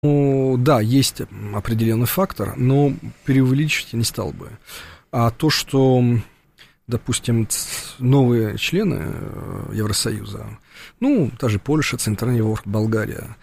Ну, да, есть определенный фактор, но преувеличить я не стал бы. А то, что, допустим, новые члены Евросоюза, ну, та же Польша, Центральная Европа, Болгария,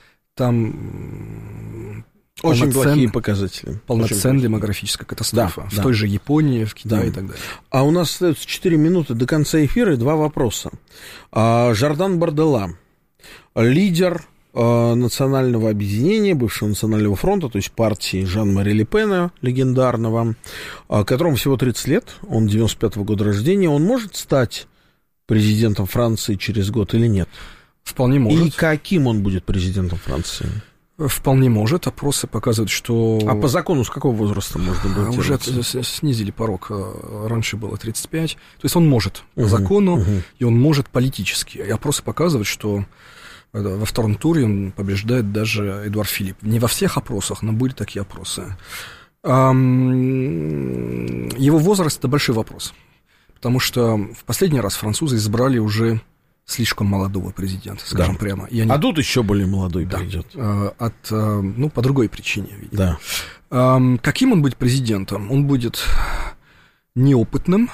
там очень плохие показатели. Полноценная демографическая катастрофа. В той же Японии, в Китае и так далее. А у нас остается 4 минуты до конца эфира и 2 вопроса. Жордан Бардella, лидер национального объединения, бывшего национального фронта, то есть партии Жан-Мари Ле Пена, легендарного, которому всего 30 лет, он 95-го года рождения, он может стать президентом Франции через год или нет? Вполне может. И каким он будет президентом Франции? Вполне может. Опросы показывают, что... А по закону с какого возраста можно баллотироваться? Уже снизили порог. Раньше было 35. То есть он может по закону, и он может политически. И опросы показывают, что во втором туре он побеждает даже Эдуард Филипп. Не во всех опросах, но были такие опросы. Его возраст – это большой вопрос. Потому что в последний раз французы избрали уже слишком молодого президента, скажем прямо. И они... А тут еще более молодой придет. Ну, по другой причине, видимо. Да. Каким он будет президентом? Он будет неопытным.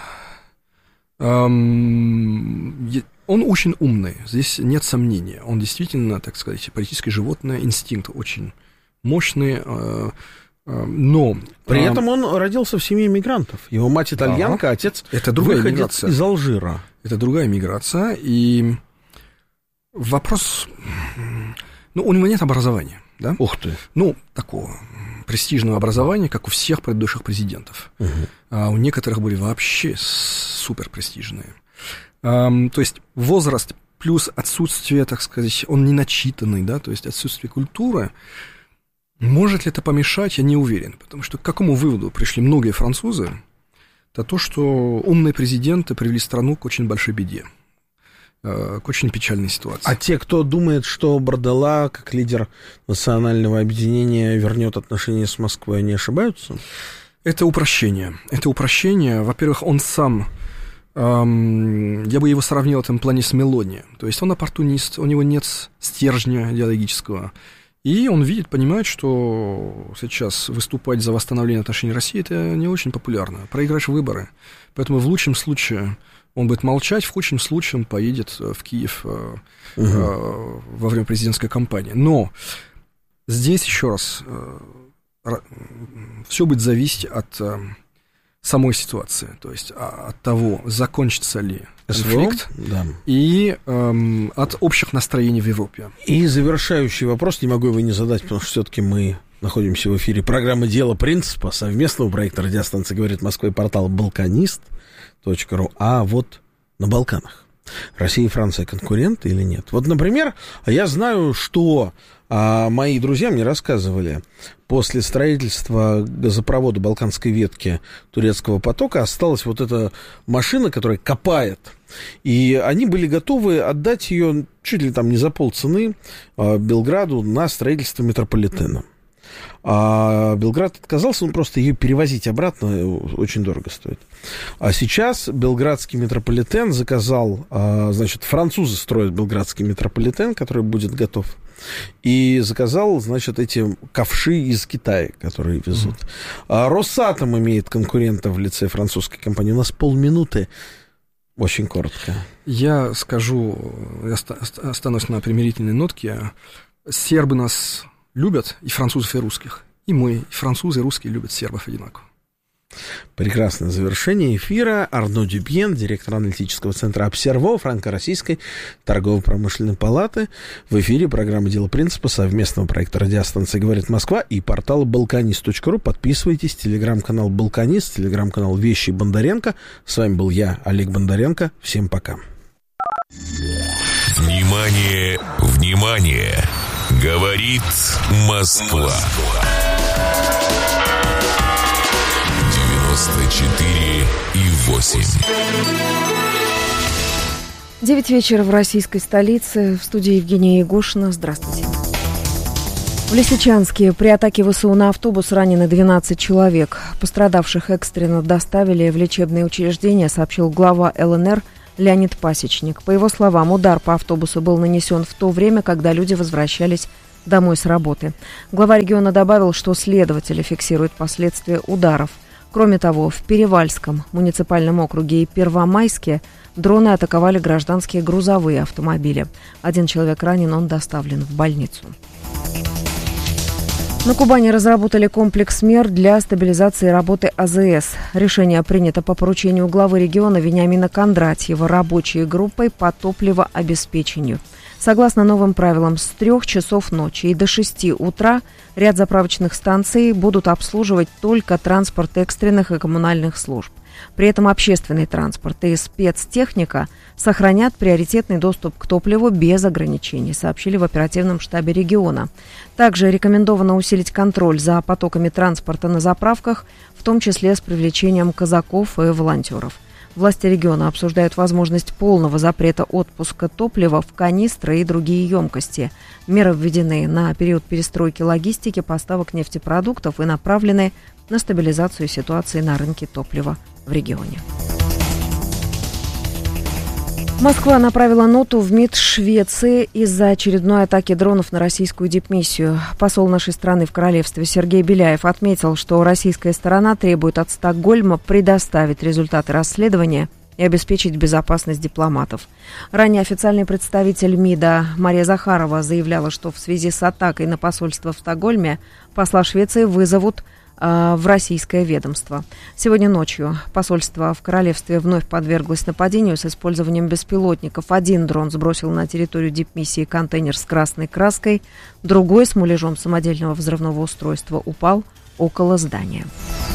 Он очень умный, здесь нет сомнения. Он действительно, так сказать, политическое животное, инстинкт очень мощный, но... При этом он родился в семье мигрантов. Его мать итальянка, отец выходец из Алжира. Это другая миграция, и вопрос... Ну, у него нет образования, да? Ух ты! Ну, такого престижного образования, как у всех предыдущих президентов. А у некоторых были вообще суперпрестижные. То есть возраст плюс отсутствие, так сказать, он не начитанный, да, то есть отсутствие культуры, может ли это помешать, я не уверен, потому что к какому выводу пришли многие французы, это то, что умные президенты привели страну к очень большой беде, к очень печальной ситуации. А те, кто думает, что Бардella, как лидер национального объединения, вернет отношения с Москвой, они ошибаются? Это упрощение. Во-первых, он сам... Я бы его сравнил в этом плане с Мелони. То есть он оппортунист, у него нет стержня идеологического. И он видит, понимает, что сейчас выступать за восстановление отношений России – это не очень популярно. Проиграешь выборы. Поэтому в лучшем случае он будет молчать, в худшем случае он поедет в Киев во время президентской кампании. Но здесь, еще раз, все будет зависеть от... самой ситуации, то есть от того, закончится ли конфликт, и от общих настроений в Европе. И завершающий вопрос, не могу его не задать, потому что все-таки мы находимся в эфире программы «Дело принципа», совместного проекта радиостанции «Говорит Москва» и портала balkanist.ru. А вот на Балканах Россия и Франция конкуренты или нет? Вот, например, я знаю, что мои друзья мне рассказывали, после строительства газопровода Балканской ветки Турецкого потока осталась вот эта машина, которая копает. И они были готовы отдать ее чуть ли там не за полцены Белграду на строительство метрополитена. А Белград отказался, он просто ее перевозить обратно очень дорого стоит. А сейчас белградский метрополитен заказал, значит, французы строят белградский метрополитен, который будет готов, и заказал, значит, эти ковши из Китая, которые везут. А Росатом имеет конкурента в лице французской компании. У нас полминуты, очень коротко. Я скажу, я останусь на примирительной нотке. Сербы нас любят, и французов, и русских. И мы, и французы, и русские любят сербов одинаково. Прекрасное завершение эфира. Арно Дюбьен, директор аналитического центра «Обсерво» Франко-Российской торгово-промышленной палаты. В эфире программа «Дело принципа» совместного проекта радиостанции «Говорит Москва» и портала balkanist.ru. Подписывайтесь. Телеграм-канал «Балканист», телеграм-канал «Вещи Бондаренко». С вами был я, Олег Бондаренко. Всем пока. Внимание, внимание! Говорит Москва. 94,8. 9 вечера в российской столице. В студии Евгения Егошина. Здравствуйте. В Лисичанске при атаке ВСУ на автобус ранены 12 человек. Пострадавших экстренно доставили в лечебные учреждения, сообщил глава ЛНР Леонид Пасечник. По его словам, удар по автобусу был нанесен в то время, когда люди возвращались домой с работы. Глава региона добавил, что следователи фиксируют последствия ударов. Кроме того, в Перевальском муниципальном округе и Первомайске дроны атаковали гражданские грузовые автомобили. 1 человек ранен, он доставлен в больницу. На Кубани разработали комплекс мер для стабилизации работы АЗС. Решение принято по поручению главы региона Вениамина Кондратьева рабочей группой по топливообеспечению. Согласно новым правилам, с 3 часов ночи и до 6 утра ряд заправочных станций будут обслуживать только транспорт экстренных и коммунальных служб. При этом общественный транспорт и спецтехника сохранят приоритетный доступ к топливу без ограничений, сообщили в оперативном штабе региона. Также рекомендовано усилить контроль за потоками транспорта на заправках, в том числе с привлечением казаков и волонтеров. Власти региона обсуждают возможность полного запрета отпуска топлива в канистры и другие емкости. Меры введены на период перестройки логистики поставок нефтепродуктов и направлены на стабилизацию ситуации на рынке топлива в регионе. Москва направила ноту в МИД Швеции из-за очередной атаки дронов на российскую дипмиссию. Посол нашей страны в королевстве Сергей Беляев отметил, что российская сторона требует от Стокгольма предоставить результаты расследования и обеспечить безопасность дипломатов. Ранее официальный представитель МИДа Мария Захарова заявляла, что в связи с атакой на посольство в Стокгольме посла Швеции вызовут в российское ведомство. Сегодня ночью посольство в королевстве вновь подверглось нападению с использованием беспилотников. 1 дрон сбросил на территорию дипмиссии контейнер с красной краской, другой с муляжом самодельного взрывного устройства упал около здания.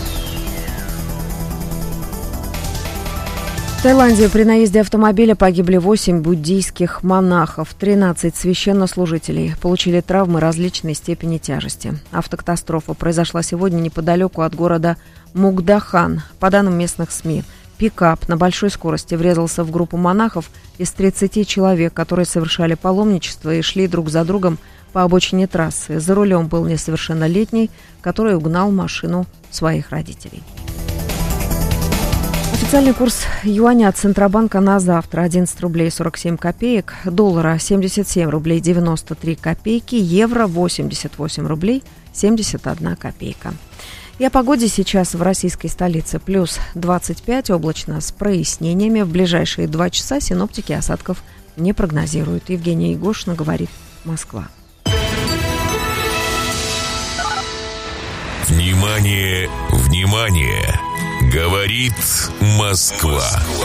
В Таиланде при наезде автомобиля погибли 8 буддийских монахов. 13 священнослужителей получили травмы различной степени тяжести. Автокатастрофа произошла сегодня неподалеку от города Мукдахан. По данным местных СМИ, пикап на большой скорости врезался в группу монахов из 30 человек, которые совершали паломничество и шли друг за другом по обочине трассы. За рулем был несовершеннолетний, который угнал машину своих родителей. Официальный курс юаня от Центробанка на завтра 11 рублей 47 копеек, доллара 77 рублей 93 копейки, евро 88 рублей 71 копейка. И о погоде сейчас в российской столице. Плюс 25, облачно с прояснениями. В ближайшие 2 часа синоптики осадков не прогнозируют. Евгения Егошина говорит, Москва. Внимание, внимание! Говорит Москва.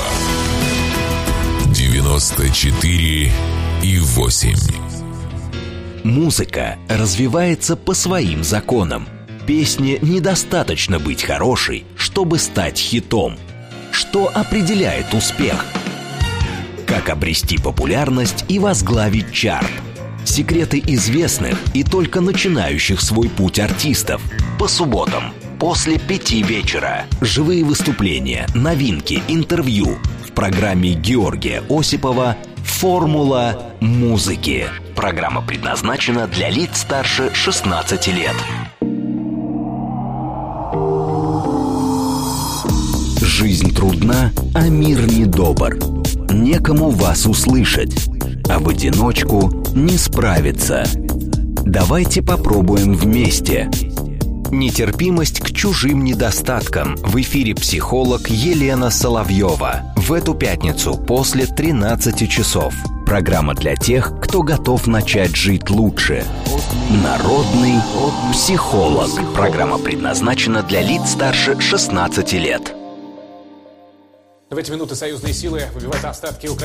94,8. Музыка развивается по своим законам. Песне недостаточно быть хорошей, чтобы стать хитом. Что определяет успех? Как обрести популярность и возглавить чарт? Секреты известных и только начинающих свой путь артистов. По субботам после 5 вечера. Живые выступления, новинки, интервью в программе Георгия Осипова «Формула музыки». Программа предназначена для лиц старше 16 лет. Жизнь трудна, а мир недобр. Некому вас услышать, а в одиночку не справиться. Давайте попробуем вместе. Нетерпимость к чужим недостаткам. В эфире психолог Елена Соловьева. В эту пятницу после 13 часов. Программа для тех, кто готов начать жить лучше. Народный психолог. Программа предназначена для лиц старше 16 лет. В эти минуты союзные силы выбивают остатки Украины.